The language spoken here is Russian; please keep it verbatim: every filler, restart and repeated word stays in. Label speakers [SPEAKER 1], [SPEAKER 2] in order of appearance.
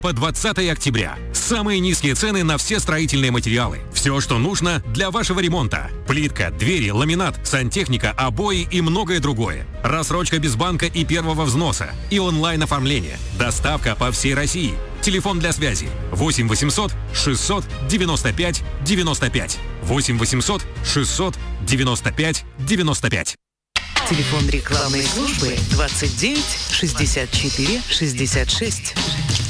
[SPEAKER 1] По двадцатое октября. Самые низкие цены на все строительные материалы. Все, что нужно для вашего ремонта. Плитка, двери, ламинат, сантехника, обои и многое другое. Рассрочка без банка и первого взноса. И онлайн-оформление. Доставка по всей России. Телефон для связи восемь восемьсот шестьсот девяносто пять девяносто пять. восемь восемьсот шестьсот девяносто пять девяносто пять.
[SPEAKER 2] Телефон рекламной службы двадцать девять шестьдесят четыре шестьдесят шесть.